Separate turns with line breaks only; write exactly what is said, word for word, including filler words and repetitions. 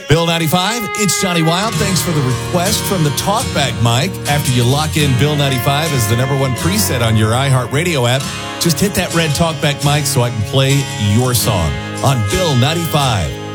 Bill ninety-five, it's Johnny Wild. Thanks for the request from the Talkback mic. After you lock in Bill ninety-five as the number one preset on your iHeartRadio app, just hit that red Talkback mic so I can play your song on Bill ninety-five.